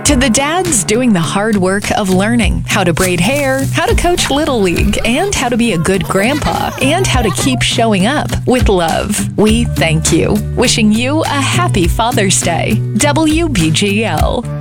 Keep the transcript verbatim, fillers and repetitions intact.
To the dads doing the hard work of learning how to braid hair, how to coach Little League, and how to be a good grandpa, and how to keep showing up with love, we thank you. Wishing you a happy Father's Day. W B G L.